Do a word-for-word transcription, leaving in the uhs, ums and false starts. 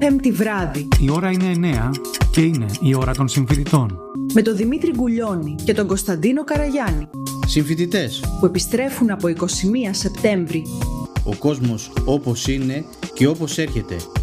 Πέμπτη βράδυ. Η ώρα είναι εννέα και είναι η ώρα των συμφοιτητών. Με τον Δημήτρη Γκουλιώνη και τον Κωνσταντίνο Καραγιάννη. Συμφοιτητές Που επιστρέφουν από εικοστή πρώτη Σεπτέμβρη. Ο κόσμος όπως είναι και όπως έρχεται.